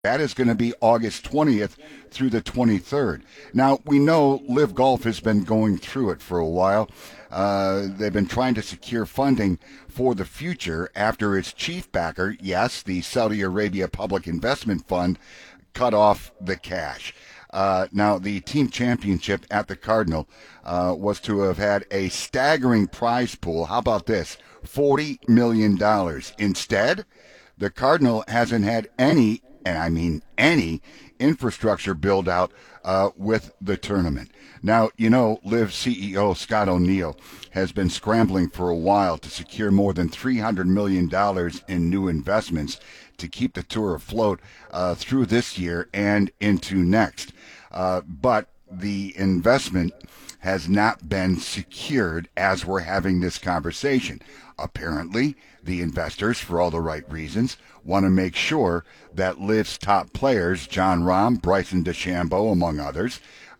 That is going to be August 20th through the 23rd. Now, we know Live Golf has been going through it for a while. They've been trying to secure funding for the future after its chief backer, yes, the Saudi Arabia Public Investment Fund, cut off the cash. Now, the team championship at the Cardinal was to have had a staggering prize pool. How about this? $40 million. Instead, the Cardinal hasn't had any, and I mean any, infrastructure build out with the tournament. Now, you know, Live CEO Scott O'Neill has been scrambling for a while to secure more than $300 million in new investments to keep the tour afloat through this year and into next. But the investment has not been secured as we're having this conversation. Apparently, the investors, for all the right reasons, want to make sure that Live's top players, Jon Rahm, Bryson DeChambeau, among others,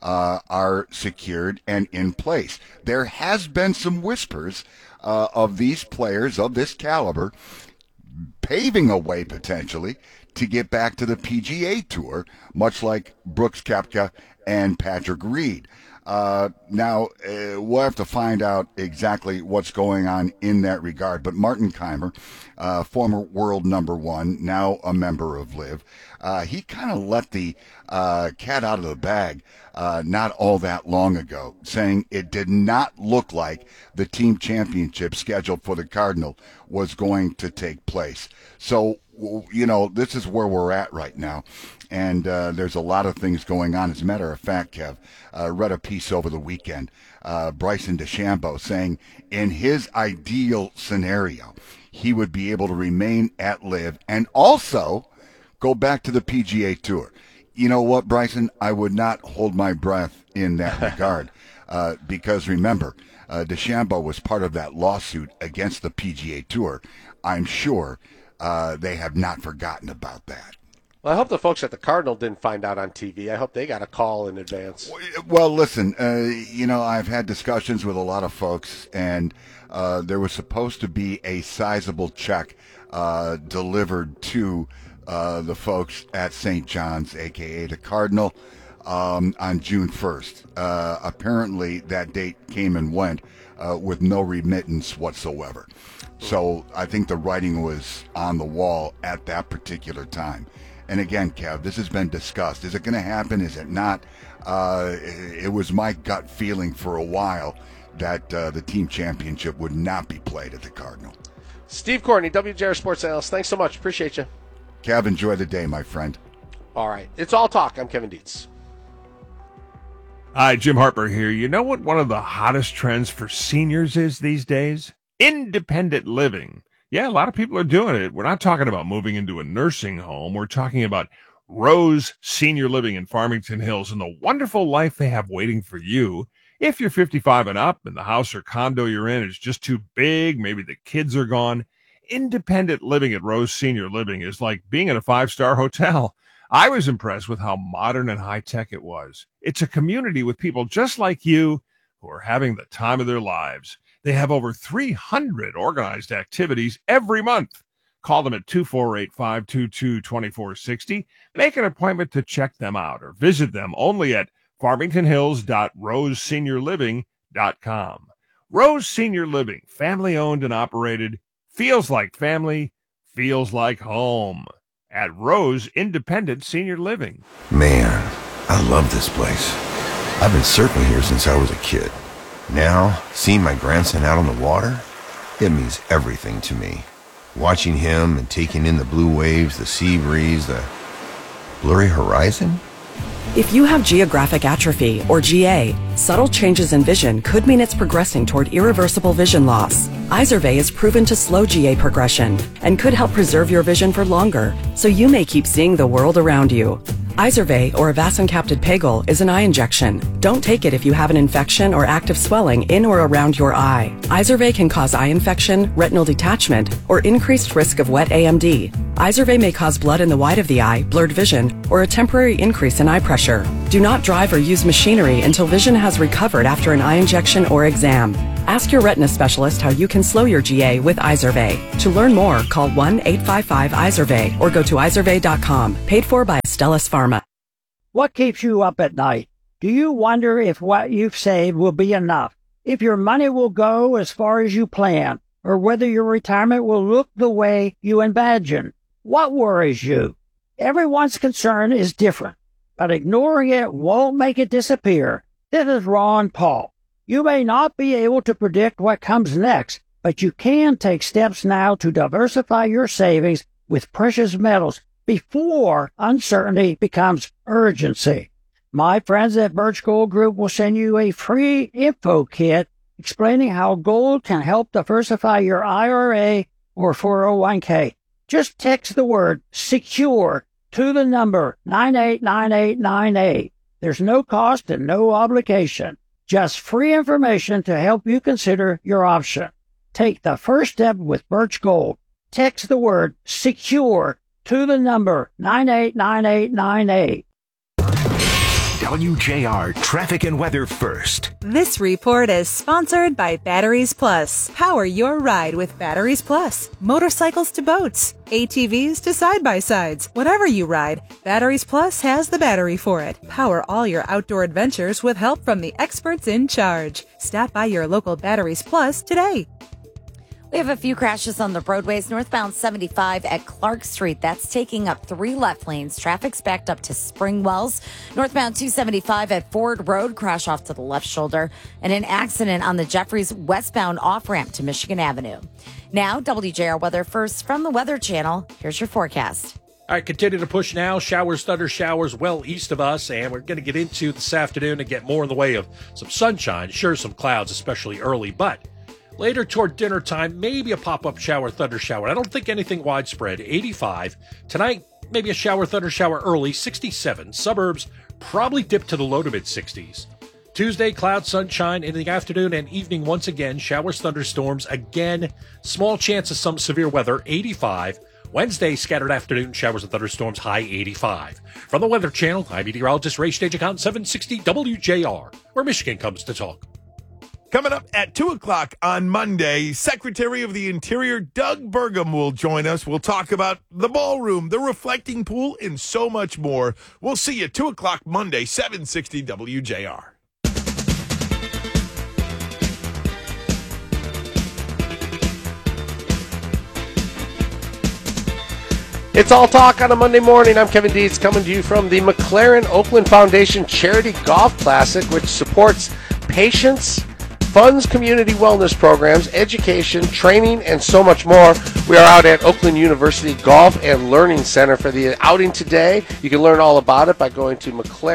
are secured and in place. There has been some whispers of these players of this caliber paving a way potentially to get back to the PGA Tour, much like Brooks Koepka and Patrick Reed. Now, we'll have to find out exactly what's going on in that regard. But Martin Kaymer, former world number one, now a member of Live, he kind of let the cat out of the bag not all that long ago, saying it did not look like the team championship scheduled for the Cardinal was going to take place. So, you know, this is where we're at right now. And there's a lot of things going on. As a matter of fact, Kev, read a piece over the weekend, Bryson DeChambeau saying in his ideal scenario, he would be able to remain at Live and also go back to the PGA Tour. You know what, Bryson? I would not hold my breath in that regard because, remember, DeChambeau was part of that lawsuit against the PGA Tour. I'm sure they have not forgotten about that. Well, I hope the folks at the Cardinal didn't find out on TV. I hope they got a call in advance. Well, listen, you know, I've had discussions with a lot of folks, and there was supposed to be a sizable check delivered to the folks at St. John's, a.k.a. the Cardinal, on June 1st. Apparently, that date came and went with no remittance whatsoever. So I think the writing was on the wall at that particular time. And again, Kev, this has been discussed. Is it going to happen? Is it not? It was my gut feeling for a while that the team championship would not be played at the Cardinal. Steve Courtney, WJR Sports Analyst. Thanks so much. Appreciate you. Kev, enjoy the day, my friend. All right. It's All Talk. I'm Kevin Dietz. Hi, Jim Harper here. You know what one of the hottest trends for seniors is these days? Independent living. Yeah, a lot of people are doing it. We're not talking about moving into a nursing home. We're talking about Rose Senior Living in Farmington Hills and the wonderful life they have waiting for you. If you're 55 and up and the house or condo you're in is just too big, maybe the kids are gone, independent living at Rose Senior Living is like being in a 5-star hotel. I was impressed with how modern and high-tech it was. It's a community with people just like you who are having the time of their lives. They have over 300 organized activities every month. Call them at 248-522-2460. Make an appointment to check them out or visit them only at farmingtonhills.roseseniorliving.com. Rose Senior Living, family-owned and operated, feels like family, feels like home. At Rose Independent Senior Living. Man, I love this place. I've been surfing here since I was a kid. Now, seeing my grandson out on the water, it means everything to me. Watching him and taking in the blue waves, the sea breeze, the blurry horizon. If you have geographic atrophy, or GA, subtle changes in vision could mean it's progressing toward irreversible vision loss. Izervay is proven to slow GA progression and could help preserve your vision for longer, so you may keep seeing the world around you. Izervay, or avacincaptad pegol, is an eye injection. Don't take it if you have an infection or active swelling in or around your eye. Izervay can cause eye infection, retinal detachment, or increased risk of wet AMD. Izervay may cause blood in the white of the eye, blurred vision, or a temporary increase in eye pressure. Do not drive or use machinery until vision has recovered after an eye injection or exam. Ask your retina specialist how you can slow your GA with Izervay. To learn more, call 1-855-IZERVAY or go to izervay.com. Paid for by Astellas Pharma. What keeps you up at night? Do you wonder if what you've saved will be enough? If your money will go as far as you plan? Or whether your retirement will look the way you imagine? What worries you? Everyone's concern is different, but ignoring it won't make it disappear. This is Ron Paul. You may not be able to predict what comes next, but you can take steps now to diversify your savings with precious metals before uncertainty becomes urgency. My friends at Birch Gold Group will send you a free info kit explaining how gold can help diversify your IRA or 401k. Just text the word SECURE to the number 989898. There's no cost and no obligation. Just free information to help you consider your option. Take the first step with Birch Gold. Text the word SECURE to the number 989898. WJR Traffic and Weather First. This report is sponsored by Batteries Plus. Power your ride with Batteries Plus. Motorcycles to boats, ATVs to side-by-sides. Whatever you ride, Batteries Plus has the battery for it. Power all your outdoor adventures with help from the experts in charge. Stop by your local Batteries Plus today. We have a few crashes on the roadways. Northbound 75 at Clark Street. That's taking up 3 left lanes. Traffic's backed up to Springwells. Northbound 275 at Ford Road. Crash off to the left shoulder. And an accident on the Jeffries westbound off-ramp to Michigan Avenue. Now, WJR Weather First from the Weather Channel. Here's your forecast. All right, continue to push now. Showers, thunder showers well east of us, and we're going to get into this afternoon and get more in the way of some sunshine. Sure, some clouds, especially early, but later toward dinner time, maybe a pop-up shower, thunder shower. I don't think anything widespread. 85. Tonight, maybe a shower, thunder shower early. 67. Suburbs probably dip to the low to mid-60s. Tuesday, cloud, sunshine in the afternoon and evening once again. Showers, thunderstorms again. Small chance of some severe weather. 85. Wednesday, scattered afternoon showers and thunderstorms. High 85. From the Weather Channel, I'm meteorologist Ray Stage-Account 760 WJR, where Michigan comes to talk. Coming up at 2 o'clock on Monday, Secretary of the Interior Doug Burgum will join us. We'll talk about the ballroom, the reflecting pool, and so much more. We'll see you 2 o'clock Monday, 760 WJR. It's All Talk on a Monday morning. I'm Kevin Deeds coming to you from the McLaren Oakland Foundation Charity Golf Classic, which supports patients, funds community wellness programs, education, training, and so much more. We are out at Oakland University Golf and Learning Center for the outing today. You can learn all about it by going to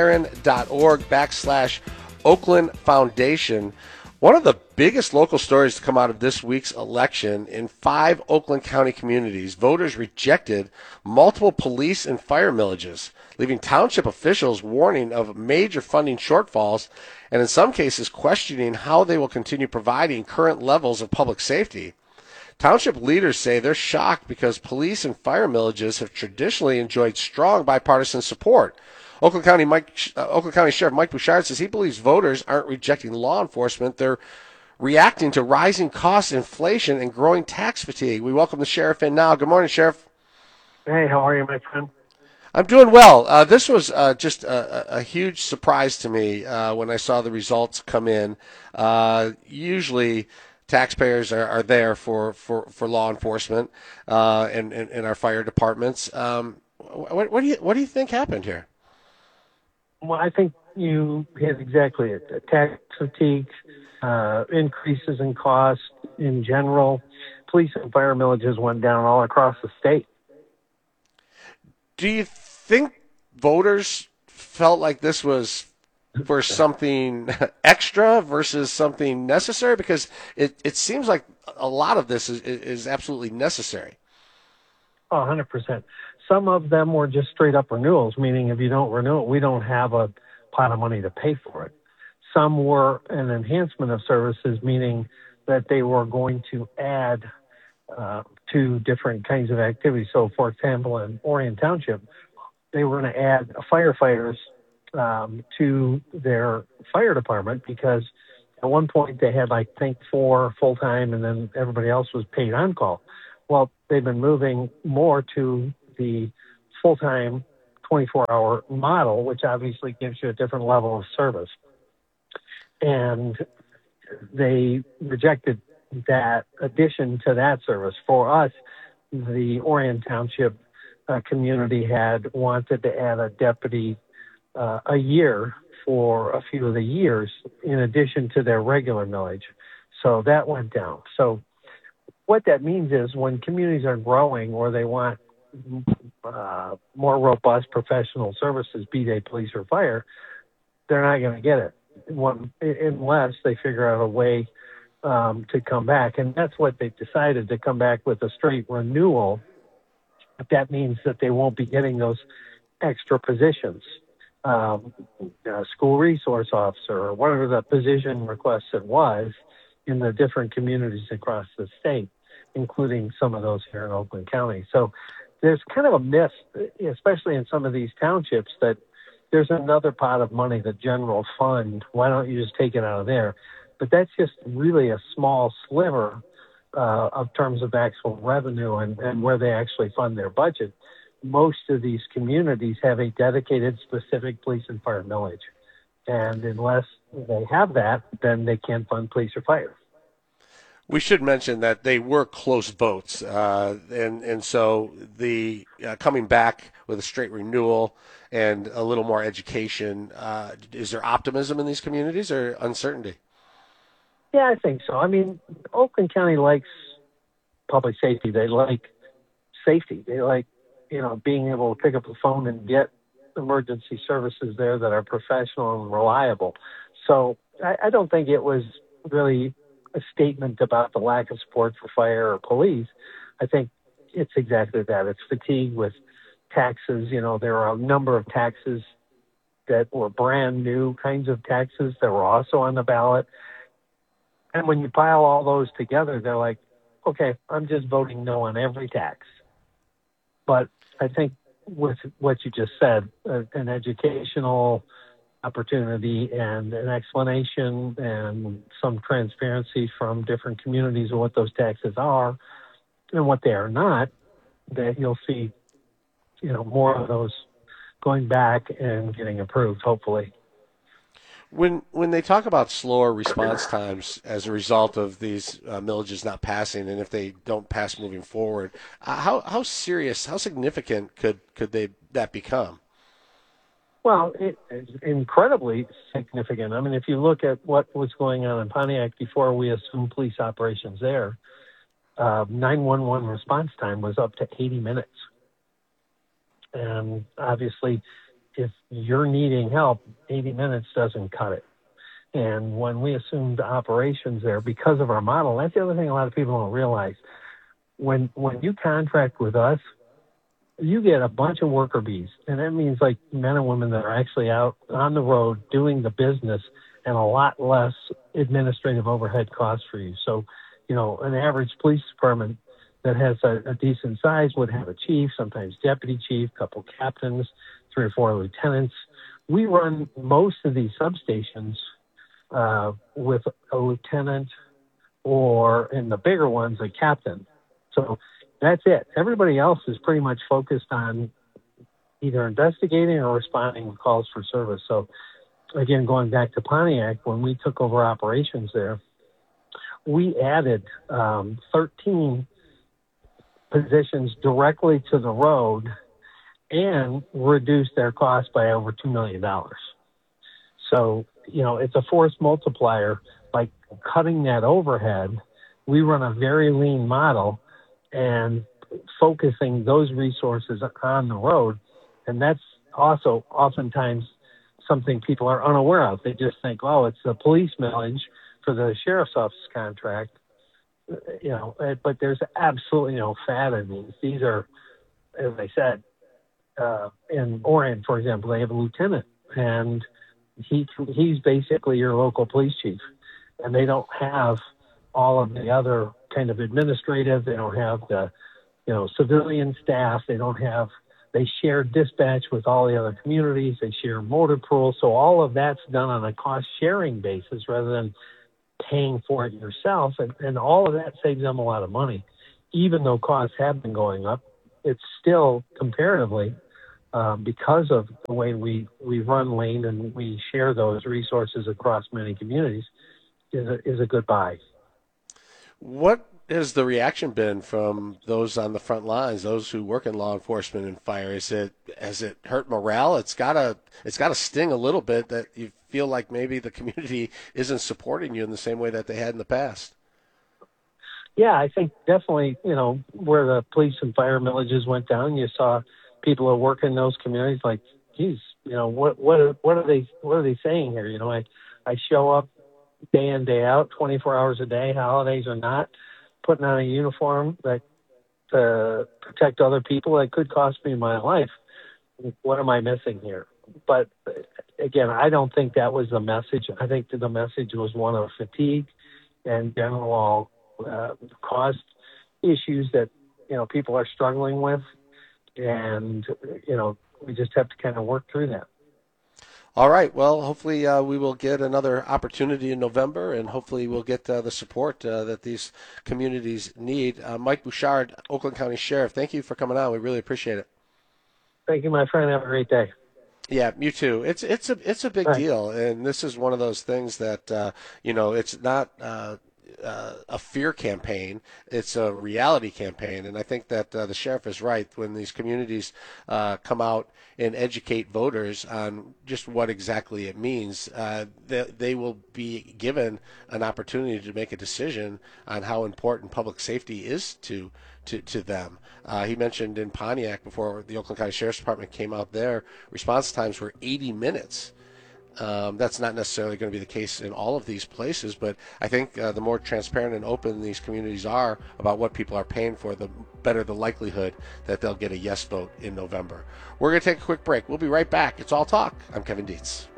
mclaren.org/Oakland Foundation. One of the biggest local stories to come out of this week's election: in 5 Oakland County communities, voters rejected multiple police and fire millages, leaving township officials warning of major funding shortfalls and in some cases questioning how they will continue providing current levels of public safety. Township leaders say they're shocked because police and fire millages have traditionally enjoyed strong bipartisan support. Oakland County Sheriff Mike Bouchard says he believes voters aren't rejecting law enforcement. They're reacting to rising costs, inflation, and growing tax fatigue. We welcome the sheriff in now. Good morning, Sheriff. Hey, how are you, my friend? I'm doing well. This was just a huge surprise to me when I saw the results come in. Usually taxpayers are there for law enforcement and our fire departments. What do you think happened here? Well, I think you hit exactly it. Tax fatigue, increases in cost in general. Police and fire millages went down all across the state. Do you think voters felt like this was for something extra versus something necessary? Because it seems like a lot of this is absolutely necessary. 100%. Some of them were just straight up renewals, meaning if you don't renew it, we don't have a pot of money to pay for it. Some were an enhancement of services, meaning that they were going to add to different kinds of activities. So, for example, in Orion Township, they were going to add firefighters to their fire department because At one point, they had, I think, 4 full-time, and then everybody else was paid on-call. Well, they've been moving more to the full-time 24-hour model, which obviously gives you a different level of service. And they rejected that addition to that service. For us, the Orion Township community had wanted to add a deputy a year for a few of the years in addition to their regular millage. So that went down. So what that means is when communities are growing or they want more robust professional services, be they police or fire, they're not going to get it unless they figure out a way to come back. And that's what they've decided, to come back with a straight renewal. But that means that they won't be getting those extra positions. School resource officer, or whatever the position request it was in the different communities across the state, including some of those here in Oakland County. So there's kind of a myth, especially in some of these townships, that there's another pot of money, the general fund. Why don't you just take it out of there? But that's just really a small sliver of terms of actual revenue and where they actually fund their budget. Most of these communities have a dedicated specific police and fire millage. And unless they have that, then they can't fund police or fire. We should mention that they were close votes. And so the coming back with a straight renewal and a little more education, is there optimism in these communities or uncertainty? Yeah, I think so. I mean, Oakland County likes public safety. They like safety. They like, being able to pick up the phone and get emergency services there that are professional and reliable. So I don't think it was really a statement about the lack of support for fire or police. I think it's exactly that. It's fatigue with taxes. There are a number of taxes that were brand new kinds of taxes that were also on the ballot. And when you pile all those together, they're like, okay, I'm just voting no on every tax. But I think with what you just said, an educational opportunity and an explanation and some transparency from different communities of what those taxes are and what they are not, that you'll see, more of those going back and getting approved, hopefully. When they talk about slower response times as a result of these millages not passing, and if they don't pass moving forward, how serious, how significant could that become? Well, it's incredibly significant. I mean, if you look at what was going on in Pontiac before we assumed police operations there, 911 response time was up to 80 minutes. And obviously, if you're needing help, 80 minutes doesn't cut it. And when we assumed operations there, because of our model, that's the other thing a lot of people don't realize. When you contract with us, you get a bunch of worker bees. And that means like men and women that are actually out on the road doing the business and a lot less administrative overhead costs for you. So, an average police department that has a decent size would have a chief, sometimes deputy chief, couple captains, 3 or 4 lieutenants. We run most of these substations with a lieutenant or, in the bigger ones, a captain. So that's it. Everybody else is pretty much focused on either investigating or responding to calls for service. So, again, going back to Pontiac, when we took over operations there, we added 13 positions directly to the road and reduce their cost by over $2 million. So, it's a force multiplier. By cutting that overhead, we run a very lean model and focusing those resources on the road. And that's also oftentimes something people are unaware of. They just think, oh, it's the police millage for the sheriff's office contract. But there's absolutely no fat in these. These are, as I said, in Orion, for example, they have a lieutenant, and he's basically your local police chief, and they don't have all of the other kind of administrative. They don't have the, civilian staff. They share dispatch with all the other communities. They share motor pool. So all of that's done on a cost sharing basis rather than paying for it yourself. And all of that saves them a lot of money. Even though costs have been going up, it's still comparatively, because of the way we run Lane and we share those resources across many communities, is a good buy. What has the reaction been from those on the front lines, those who work in law enforcement and fire? Has it hurt morale? It's gotta sting a little bit that you feel like maybe the community isn't supporting you in the same way that they had in the past. Yeah, I think definitely, where the police and fire millages went down, you saw people who work in those communities like, geez, what are they saying here? I show up day in, day out, 24 hours a day, holidays or not, putting on a uniform that to protect other people that could cost me my life. What am I missing here? But again, I don't think that was the message. I think that the message was one of fatigue and general cost issues that people are struggling with, and we just have to kind of work through that. All right. Well, hopefully we will get another opportunity in November, and hopefully we'll get the support that these communities need. Mike Bouchard, Oakland County Sheriff, thank you for coming on. We really appreciate it. Thank you, my friend. Have a great day. Yeah, you too. It's a big deal, and this is one of those things that it's not a fear campaign. It's a reality campaign, and I think that the sheriff is right. When these communities come out and educate voters on just what exactly it means, they will be given an opportunity to make a decision on how important public safety is to them. He mentioned in Pontiac, before the Oakland County Sheriff's Department came out there, response times were 80 minutes. That's not necessarily going to be the case in all of these places, but I think the more transparent and open these communities are about what people are paying for, the better the likelihood that they'll get a yes vote in November. We're going to take a quick break. We'll be right back. It's All Talk. I'm Kevin Dietz.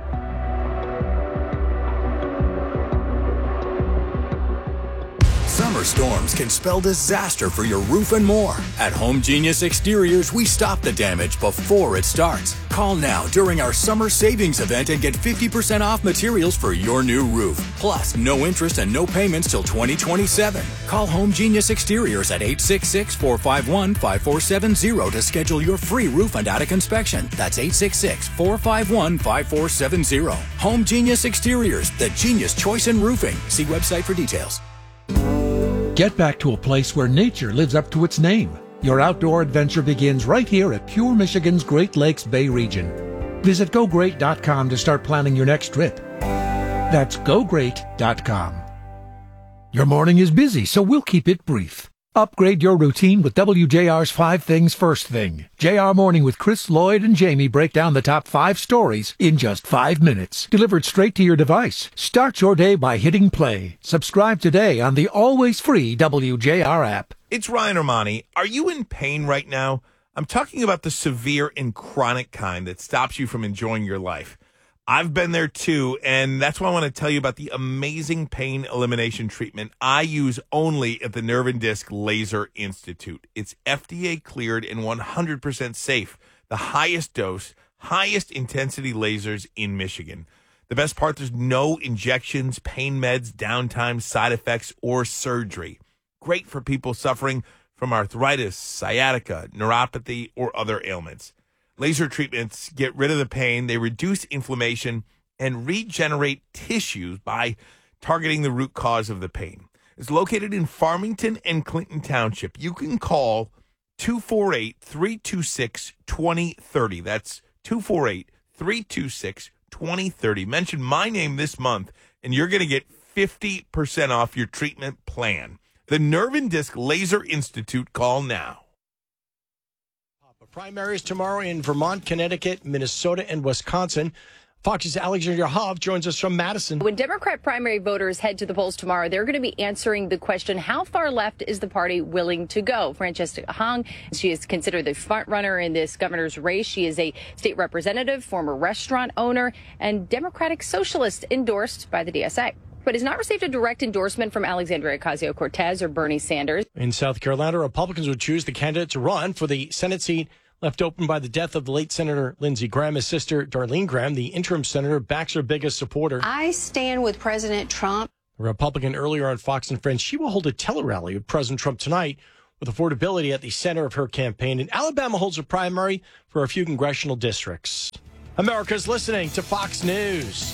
Summer storms can spell disaster for your roof and more. At Home Genius Exteriors, we stop the damage before it starts. Call now during our summer savings event and get 50% off materials for your new roof. Plus, no interest and no payments till 2027. Call Home Genius Exteriors at 866-451-5470 to schedule your free roof and attic inspection. That's 866-451-5470. Home Genius Exteriors, the genius choice in roofing. See website for details. Get back to a place where nature lives up to its name. Your outdoor adventure begins right here at Pure Michigan's Great Lakes Bay region. Visit GoGreat.com to start planning your next trip. That's GoGreat.com. Your morning is busy, so we'll keep it brief. Upgrade your routine with WJR's 5 Things First Thing. JR Morning with Chris, Lloyd, and Jamie break down the top 5 stories in just 5 minutes. Delivered straight to your device. Start your day by hitting play. Subscribe today on the always free WJR app. It's Ryan Armani. Are you in pain right now? I'm talking about the severe and chronic kind that stops you from enjoying your life. I've been there too, and that's why I want to tell you about the amazing pain elimination treatment I use only at the Nerve and Disc Laser Institute. It's FDA cleared and 100% safe. The highest dose, highest intensity lasers in Michigan. The best part, there's no injections, pain meds, downtime, side effects, or surgery. Great for people suffering from arthritis, sciatica, neuropathy, or other ailments. Laser treatments get rid of the pain, they reduce inflammation, and regenerate tissues by targeting the root cause of the pain. It's located in Farmington and Clinton Township. You can call 248-326-2030. That's 248-326-2030. Mention my name this month, and you're going to get 50% off your treatment plan. The Nerve and Disc Laser Institute. Call now. Primaries tomorrow in Vermont, Connecticut, Minnesota, and Wisconsin. Fox's Alexandria Hoff joins us from Madison. When Democrat primary voters head to the polls tomorrow, they're going to be answering the question, how far left is the party willing to go? Francesca Hong, she is considered the front runner in this governor's race. She is a state representative, former restaurant owner, and Democratic Socialist endorsed by the DSA, but has not received a direct endorsement from Alexandria Ocasio-Cortez or Bernie Sanders. In South Carolina, Republicans would choose the candidate to run for the Senate seat left open by the death of the late Senator Lindsey Graham. His sister, Darlene Graham, the interim senator, backs her biggest supporter. I stand with President Trump. A Republican earlier on Fox and Friends, she will hold a tele-rally with President Trump tonight with affordability at the center of her campaign. And Alabama holds a primary for a few congressional districts. America's listening to Fox News.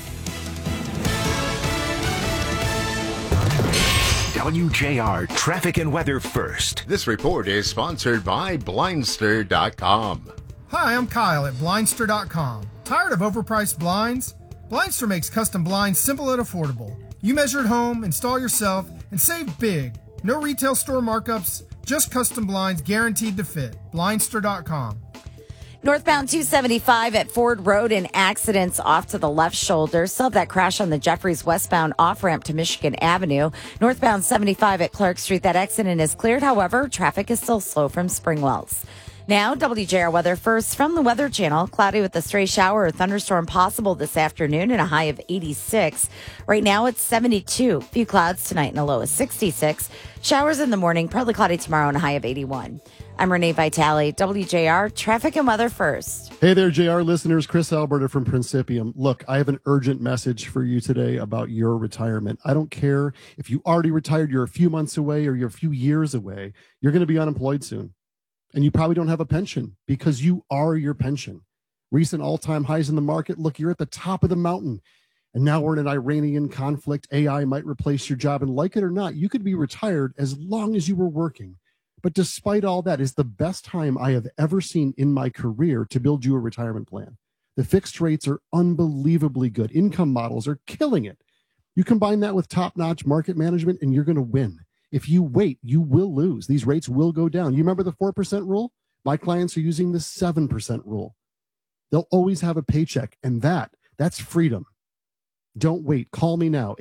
WJR traffic and weather first. This report is sponsored by Blindster.com. Hi, I'm Kyle at Blindster.com. Tired of overpriced blinds? Blindster makes custom blinds simple and affordable. You measure at home, install yourself, and save big. No retail store markups, just custom blinds guaranteed to fit. Blindster.com. Northbound 275 at Ford Road in accidents off to the left shoulder. Still have that crash on the Jeffries westbound off-ramp to Michigan Avenue. Northbound 75 at Clark Street. That accident is cleared. However, traffic is still slow from Springwells. Now, WJR weather first from the Weather Channel. Cloudy with a stray shower or thunderstorm possible this afternoon and a high of 86. Right now it's 72. Few clouds tonight and a low of 66. Showers in the morning, partly cloudy tomorrow and a high of 81. I'm Renee Vitale, WJR Traffic and Weather First. Hey there, JR listeners. Chris Alberta from Principium. Look, I have an urgent message for you today about your retirement. I don't care if you already retired, you're a few months away, or you're a few years away. You're going to be unemployed soon. And you probably don't have a pension because you are your pension. Recent all-time highs in the market. Look, you're at the top of the mountain. And now we're in an Iranian conflict. AI might replace your job. And like it or not, you could be retired as long as you were working. But despite all that, is the best time I have ever seen in my career to build you a retirement plan. The fixed rates are unbelievably good. Income models are killing it. You combine that with top-notch market management, and you're going to win. If you wait, you will lose. These rates will go down. You remember the 4% rule? My clients are using the 7% rule. They'll always have a paycheck, and that's freedom. Don't wait. Call me now.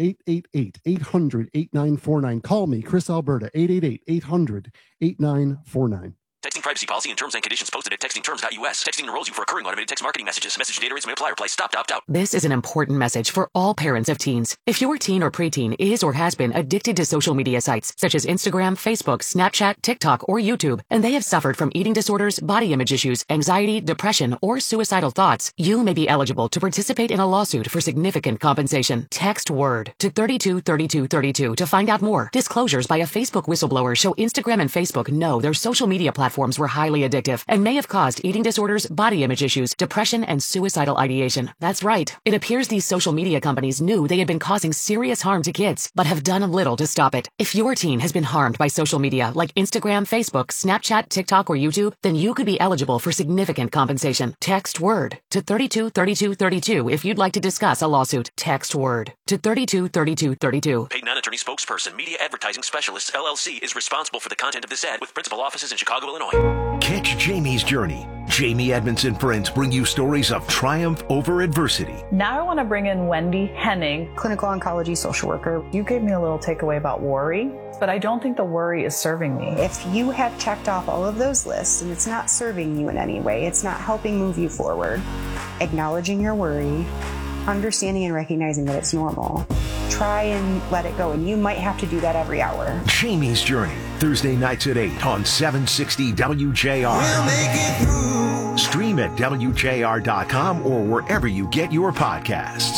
888-800-8949. Call me, Chris Alberta, 888-800-8949. Texting privacy policy and terms and conditions posted at textingterms.us. Texting enrolls you for recurring automated text marketing messages. Message data rates may apply. Reply stop to opt out. This is an important message for all parents of teens. If your teen or preteen is or has been addicted to social media sites such as Instagram, Facebook, Snapchat, TikTok, or YouTube, and they have suffered from eating disorders, body image issues, anxiety, depression, or suicidal thoughts, you may be eligible to participate in a lawsuit for significant compensation. Text WORD to 323232 to find out more. Disclosures by a Facebook whistleblower show Instagram and Facebook know their social media platforms were highly addictive and may have caused eating disorders, body image issues, depression, and suicidal ideation. That's right. It appears these social media companies knew they had been causing serious harm to kids, but have done little to stop it. If your teen has been harmed by social media like Instagram, Facebook, Snapchat, TikTok, or YouTube, then you could be eligible for significant compensation. Text WORD to 323232 if you'd like to discuss a lawsuit. Text WORD to 323232. Paid non-attorney spokesperson, Media Advertising Specialists, LLC, is responsible for the content of this ad with principal offices in Chicago, Illinois. Catch Jamie's journey. Jamie Edmondson Friends bring you stories of triumph over adversity. Now I want to bring in Wendy Henning, clinical oncology social worker. You gave me a little takeaway about worry, but I don't think the worry is serving me. If you have checked off all of those lists and it's not serving you in any way, it's not helping move you forward, acknowledging your worry, understanding and recognizing that it's normal. Try and let it go, and you might have to do that every hour. Jamie's Journey, Thursday nights at 8 on 760 WJR. We'll make it through. Stream at WJR.com or wherever you get your podcasts.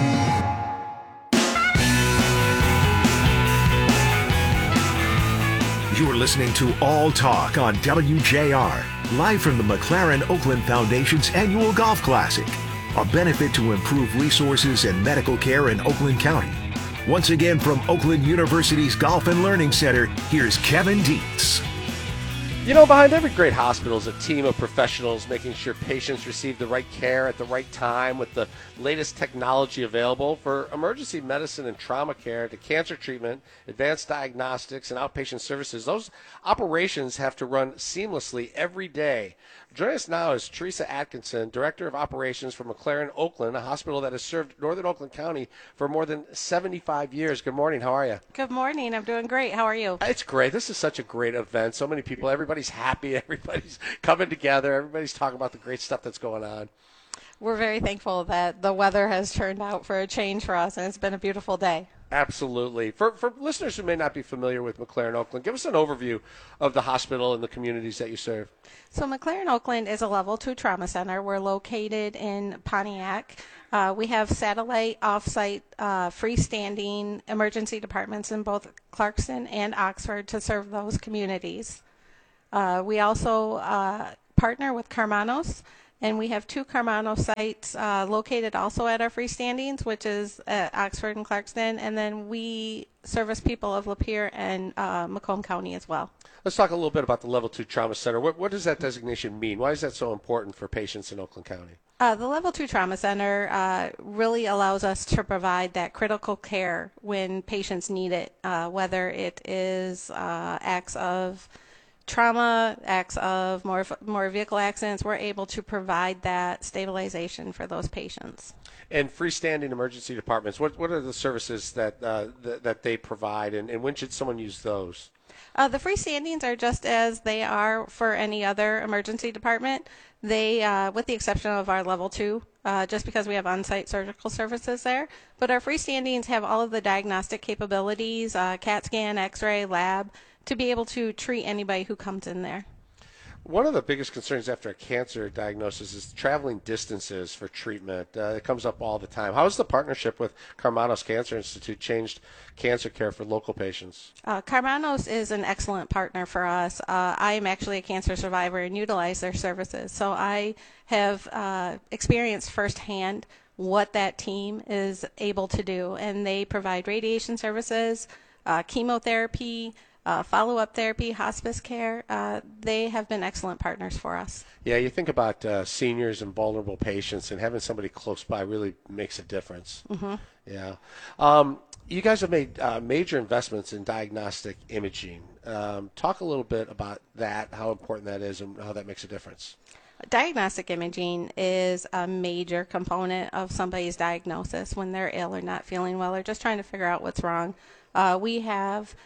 You're listening to All Talk on WJR, live from the McLaren Oakland Foundation's annual Golf Classic, a benefit to improve resources and medical care in Oakland County. Once again from Oakland University's Golf and Learning Center, here's Kevin Dietz. You know, behind every great hospital is a team of professionals making sure patients receive the right care at the right time with the latest technology available, for emergency medicine and trauma care to cancer treatment, advanced diagnostics, and outpatient services. Those operations have to run seamlessly every day. Joining us now is Teresa Atkinson, Director of Operations for McLaren Oakland, a hospital that has served Northern Oakland County for more than 75 years. Good morning. How are you? Good morning. I'm doing great. How are you? It's great. This is such a great event. So many people. Everybody's happy. Everybody's coming together. Everybody's talking about the great stuff that's going on. We're very thankful that the weather has turned out for a change for us, and it's been a beautiful day. Absolutely. For listeners who may not be familiar with McLaren Oakland, give us an overview of the hospital and the communities that you serve. So McLaren Oakland is a level 2 trauma center. We're located in Pontiac. We have satellite, off-site, freestanding emergency departments in both Clarkston and Oxford to serve those communities. We also partner with Carmanos, and we have 2 Carmano sites located also at our freestandings, which is at Oxford and Clarkston, and then we service people of Lapeer and Macomb County as well. Let's talk a little bit about the Level 2 Trauma Center. What does that designation mean? Why is that so important for patients in Oakland County? The Level 2 Trauma Center really allows us to provide that critical care when patients need it, whether it is acts of trauma, acts of more vehicle accidents. We're able to provide that stabilization for those patients. And freestanding emergency departments, what are the services that they provide, and when should someone use those? The freestandings are just as they are for any other emergency department. They, with the exception of our level 2, just because we have on-site surgical services there. But our freestandings have all of the diagnostic capabilities, CAT scan, X-ray, lab, to be able to treat anybody who comes in there. One of the biggest concerns after a cancer diagnosis is traveling distances for treatment. It comes up all the time. How has the partnership with Carmanos Cancer Institute changed cancer care for local patients? Carmanos is an excellent partner for us. I am actually a cancer survivor and utilize their services. So I have experienced firsthand what that team is able to do. And they provide radiation services, chemotherapy, follow-up therapy, hospice care. They have been excellent partners for us. Yeah, you think about seniors and vulnerable patients, and having somebody close by really makes a difference. Mm-hmm. Yeah. You guys have made major investments in diagnostic imaging. Talk a little bit about that, how important that is, and how that makes a difference. Diagnostic imaging is a major component of somebody's diagnosis when they're ill or not feeling well or just trying to figure out what's wrong. We have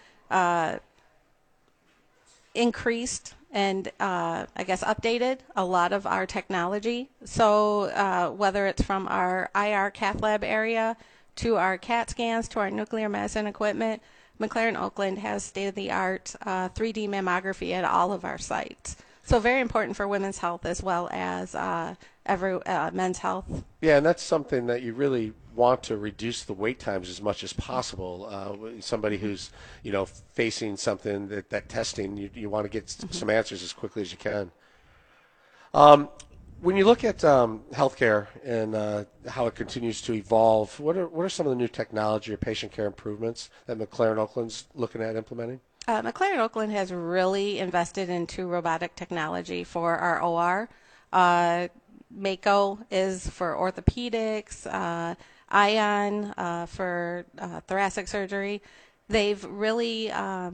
increased and I guess updated a lot of our technology. So whether it's from our IR cath lab area to our CAT scans to our nuclear medicine equipment, McLaren Oakland has state-of-the-art 3D mammography at all of our sites. So very important for women's health as well as men's health. Yeah, and that's something that you really want to reduce the wait times as much as possible. Somebody who's, facing something that testing, you want to get some answers as quickly as you can. When you look at healthcare and how it continues to evolve, what are some of the new technology or patient care improvements that McLaren Oakland's looking at implementing? McLaren Oakland has really invested into robotic technology for our OR. Mako is for orthopedics, Ion for thoracic surgery. They've really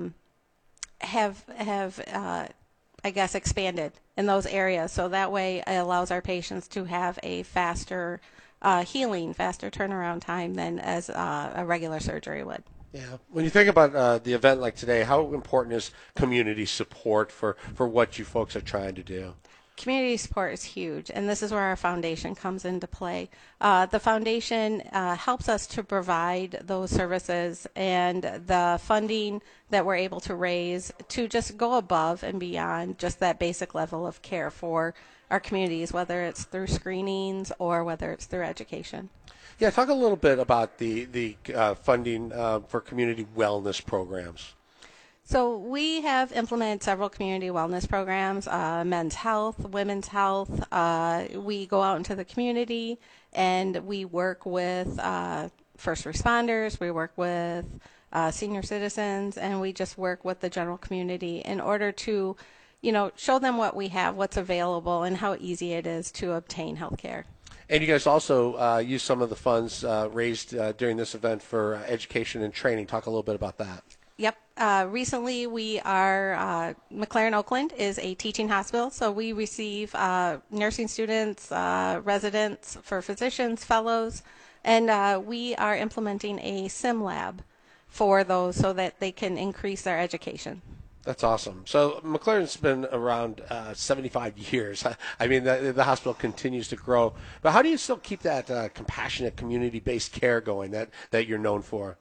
expanded in those areas. So that way it allows our patients to have a faster healing, faster turnaround time than as a regular surgery would. Yeah. When you think about the event like today, how important is community support for what you folks are trying to do? Community support is huge, and this is where our foundation comes into play. The foundation helps us to provide those services and the funding that we're able to raise to just go above and beyond just that basic level of care for our communities, whether it's through screenings or whether it's through education. Yeah, talk a little bit about the funding for community wellness programs. So we have implemented several community wellness programs, men's health, women's health. We go out into the community and we work with first responders, we work with senior citizens, and we just work with the general community in order to, show them what we have, what's available, and how easy it is to obtain health care. And you guys also use some of the funds raised during this event for education and training. Talk a little bit about that. Yep. Recently, we are, McLaren Oakland is a teaching hospital, so we receive nursing students, residents for physicians, fellows, and we are implementing a sim lab for those so that they can increase their education. That's awesome. So McLaren's been around 75 years. I mean, the hospital continues to grow. But how do you still keep that compassionate, community-based care going that you're known for?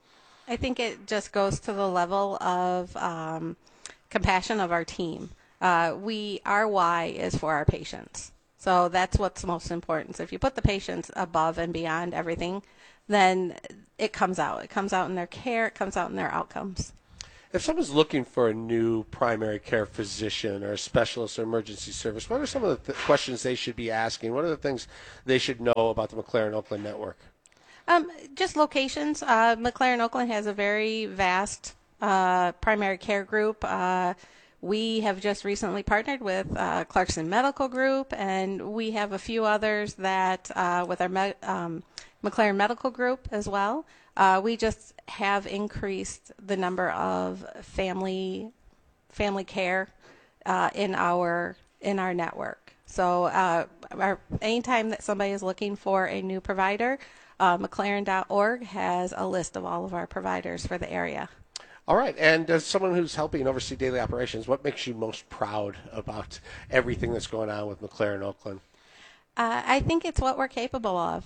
I think it just goes to the level of compassion of our team. Our why is for our patients. So that's what's most important. So if you put the patients above and beyond everything, then it comes out. It comes out in their care. It comes out in their outcomes. If someone's looking for a new primary care physician or a specialist or emergency service, what are some of the questions they should be asking? What are the things they should know about the McLaren Oakland network? Just locations. McLaren Oakland has a very vast primary care group. We have just recently partnered with Clarkson Medical Group, and we have a few others that with our McLaren Medical Group as well. We just have increased the number of family care in our network. So anytime that somebody is looking for a new provider, McLaren.org has a list of all of our providers for the area. All right, and as someone who's helping oversee daily operations, what makes you most proud about everything that's going on with McLaren Oakland? I think it's what we're capable of.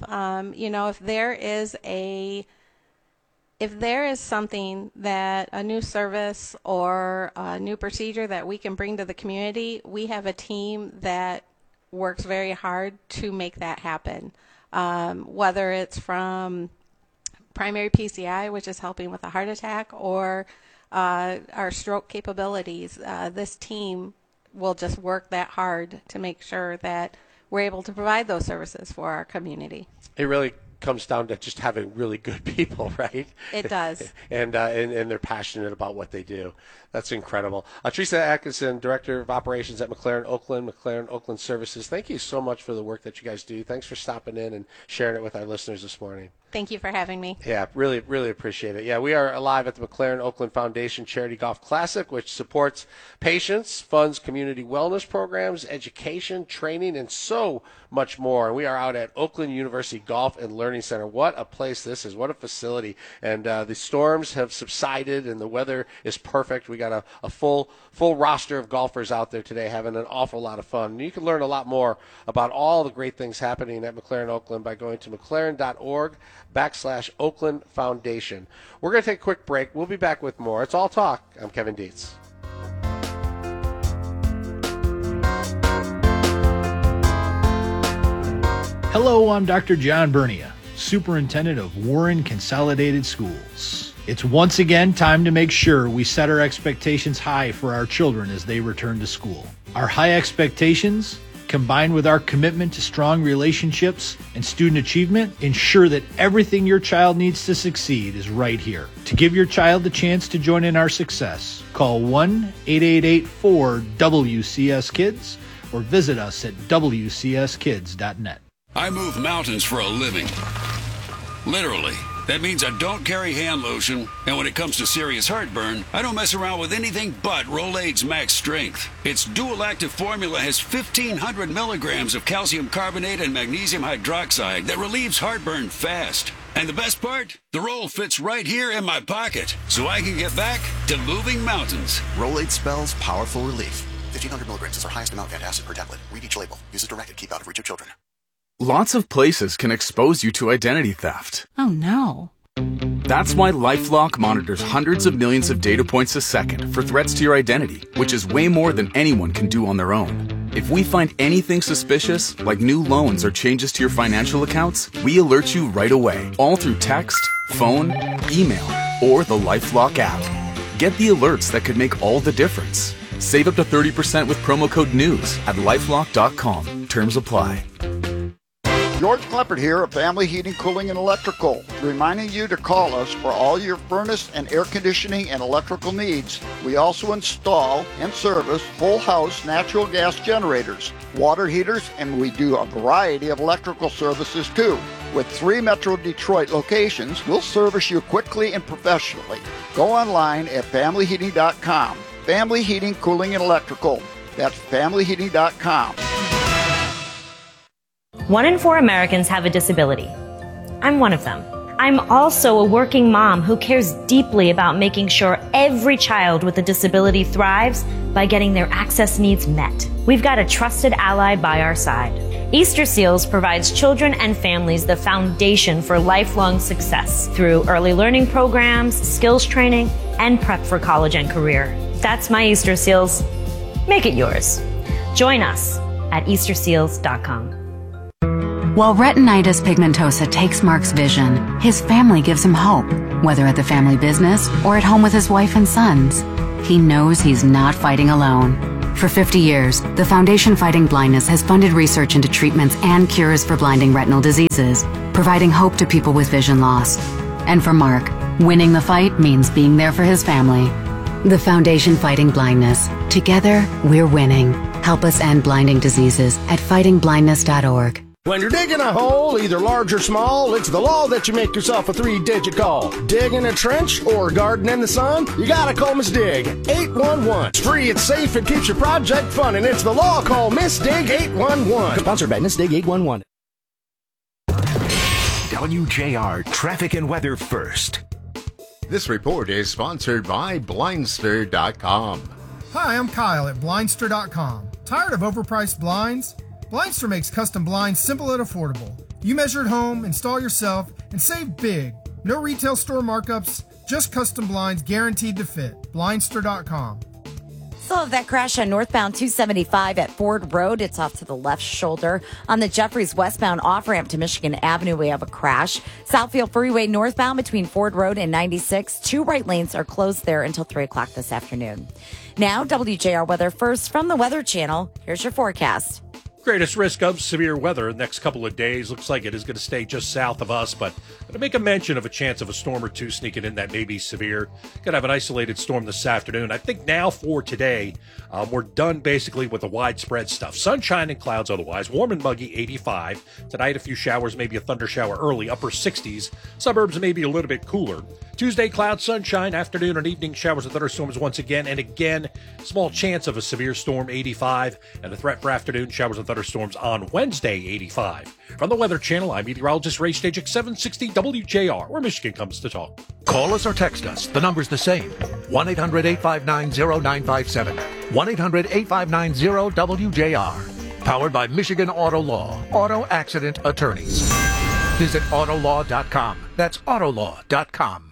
If there is something that a new service or a new procedure that we can bring to the community, we have a team that works very hard to make that happen. Whether it's from primary PCI, which is helping with a heart attack, or our stroke capabilities, this team will just work that hard to make sure that we're able to provide those services for our community. It really comes down to just having really good people, right? It does. and they're passionate about what they do. That's incredible. Teresa Atkinson, Director of Operations at McLaren Oakland Services. Thank you so much for the work that you guys do. Thanks for stopping in and sharing it with our listeners this morning. Thank you for having me. Yeah, really, really appreciate it. Yeah, we are live at the McLaren Oakland Foundation Charity Golf Classic, which supports patients, funds community wellness programs, education, training, and so much more. And we are out at Oakland University Golf and Learning Center. What a place this is. What a facility. And the storms have subsided and the weather is perfect. We got a full roster of golfers out there today having an awful lot of fun. And you can learn a lot more about all the great things happening at McLaren Oakland by going to McLaren.org/Oakland Foundation. We're going to take a quick break. We'll be back with more. It's All Talk. I'm Kevin Dietz. Hello, I'm Dr. John Bernia, Superintendent of Warren Consolidated Schools. It's once again time to make sure we set our expectations high for our children as they return to school. Our high expectations, combined with our commitment to strong relationships and student achievement, ensure that everything your child needs to succeed is right here. To give your child the chance to join in our success, call 1-888-4-WCS-KIDS or visit us at WCSKids.net. I move mountains for a living. Literally. That means I don't carry hand lotion, and when it comes to serious heartburn, I don't mess around with anything but Rolaids Max Strength. Its dual-active formula has 1,500 milligrams of calcium carbonate and magnesium hydroxide that relieves heartburn fast. And the best part? The roll fits right here in my pocket, so I can get back to moving mountains. Rolaids spells powerful relief. 1,500 milligrams is our highest amount of antacid per tablet. Read each label. Use as directed. Keep out of reach of children. Lots of places can expose you to identity theft. Oh no. That's why LifeLock monitors hundreds of millions of data points a second for threats to your identity, which is way more than anyone can do on their own. If we find anything suspicious, like new loans or changes to your financial accounts, we alert you right away, all through text, phone, email, or the LifeLock app. Get the alerts that could make all the difference. Save up to 30% with promo code NEWS at LifeLock.com. Terms apply. George Kleppert here of Family Heating, Cooling, and Electrical, reminding you to call us for all your furnace and air conditioning and electrical needs. We also install and service whole house natural gas generators, water heaters, and we do a variety of electrical services too. With 3 Metro Detroit locations, we'll service you quickly and professionally. Go online at familyheating.com. Family Heating, Cooling, and Electrical. That's familyheating.com. 1 in 4 Americans have a disability. I'm one of them. I'm also a working mom who cares deeply about making sure every child with a disability thrives by getting their access needs met. We've got a trusted ally by our side. Easter Seals provides children and families the foundation for lifelong success through early learning programs, skills training, and prep for college and career. That's my Easter Seals. Make it yours. Join us at easterseals.com. While retinitis pigmentosa takes Mark's vision, his family gives him hope, whether at the family business or at home with his wife and sons. He knows he's not fighting alone. For 50 years, the Foundation Fighting Blindness has funded research into treatments and cures for blinding retinal diseases, providing hope to people with vision loss. And for Mark, winning the fight means being there for his family. The Foundation Fighting Blindness. Together, we're winning. Help us end blinding diseases at fightingblindness.org. When you're digging a hole, either large or small, it's the law that you make yourself a 3-digit call. Digging a trench or garden in the sun? You gotta call Miss Dig 811. It's free, it's safe, it keeps your project fun, and it's the law. Call Miss Dig 811. Sponsored by Miss Dig 811. WJR Traffic and Weather First. This report is sponsored by Blindster.com. Hi, I'm Kyle at Blindster.com. Tired of overpriced blinds? Blindster makes custom blinds simple and affordable. You measure at home, install yourself, and save big. No retail store markups, just custom blinds guaranteed to fit. Blindster.com. Still have that crash on northbound 275 at Ford Road. It's off to the left shoulder. On the Jeffries westbound off-ramp to Michigan Avenue, we have a crash. Southfield Freeway northbound between Ford Road and 96. 2 right lanes are closed there until 3 o'clock this afternoon. Now, WJR weather first from the Weather Channel. Here's your forecast. Greatest risk of severe weather the next couple of days. Looks like it is going to stay just south of us, but I'm going to make a mention of a chance of a storm or two sneaking in that may be severe. Going to have an isolated storm this afternoon. I think now for today, we're done basically with the widespread stuff. Sunshine and clouds otherwise. Warm and muggy, 85. Tonight, a few showers, maybe a thunder shower early, upper 60s. Suburbs maybe a little bit cooler. Tuesday, clouds, sunshine, afternoon and evening showers and thunderstorms once again. And again, small chance of a severe storm, 85. And the threat for afternoon showers and thunderstorms on Wednesday, 85. From the Weather Channel, I'm meteorologist Ray Stajek, 760 WJR, where Michigan comes to talk. Call us or text us. The number's the same. 1-800-859-0957. 1-800-859-0WJR. Powered by Michigan Auto Law. Auto Accident Attorneys. Visit Autolaw.com. That's Autolaw.com.